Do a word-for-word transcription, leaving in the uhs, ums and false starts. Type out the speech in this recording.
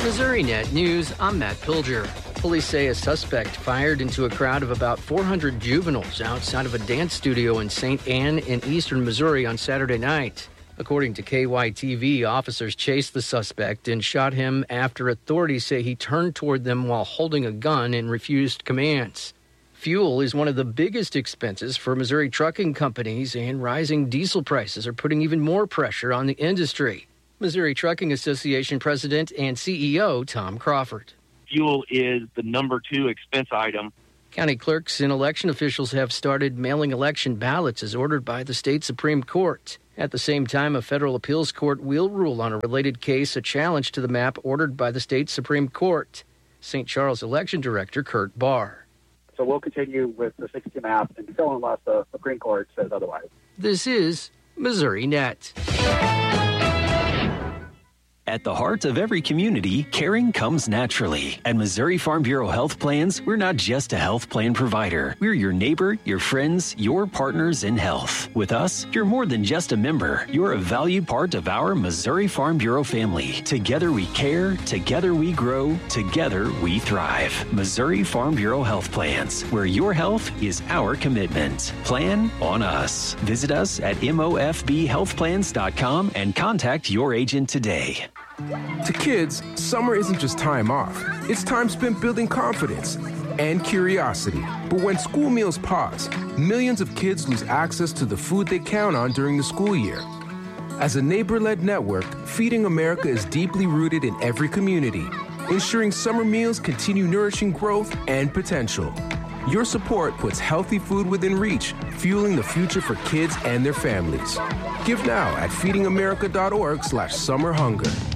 MissouriNet News, I'm Matt Pilger. Police say a suspect fired into a crowd of about four hundred juveniles outside of a dance studio in Saint Anne in eastern Missouri on Saturday night. According to K Y T V, officers chased the suspect and shot him after authorities say he turned toward them while holding a gun and refused commands. Fuel is one of the biggest expenses for Missouri trucking companies, and rising diesel prices are putting even more pressure on the industry. Missouri Trucking Association President and C E O Tom Crawford. Fuel is the number two expense item. County clerks and election officials have started mailing election ballots as ordered by the state Supreme Court. At the same time, a federal appeals court will rule on a related case, a challenge to the map ordered by the state Supreme Court. Saint Charles election director Kurt Barr. So we'll continue with the sixty map until unless the Supreme Court says otherwise. This is MissouriNet. At the heart of every community, caring comes naturally. At Missouri Farm Bureau Health Plans, we're not just a health plan provider. We're your neighbor, your friends, your partners in health. With us, you're more than just a member. You're a valued part of our Missouri Farm Bureau family. Together we care, together we grow, together we thrive. Missouri Farm Bureau Health Plans, where your health is our commitment. Plan on us. Visit us at M O F B health plans dot com and contact your agent today. To kids, summer isn't just time off. It's time spent building confidence and curiosity. But when school meals pause, millions of kids lose access to the food they count on during the school year. As a neighbor-led network, Feeding America is deeply rooted in every community, ensuring summer meals continue nourishing growth and potential. Your support puts healthy food within reach, fueling the future for kids and their families. Give now at feeding america dot org slash summer hunger.